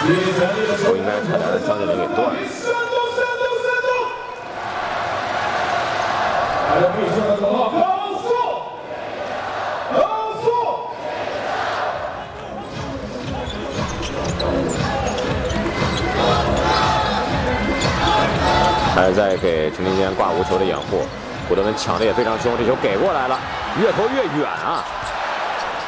球应该差点让张镇麟给断了。还是在给陈林坚挂无球的掩护，古德文抢的也非常凶，这球给过来了，越投越远啊！